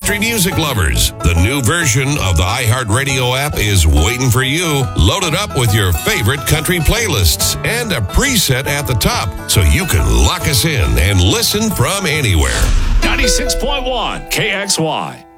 country music lovers. The new version of the iHeartRadio app is waiting for you. Load it up with your favorite country playlists and a preset at the top so you can lock us in and listen from anywhere. 96.1 KXY.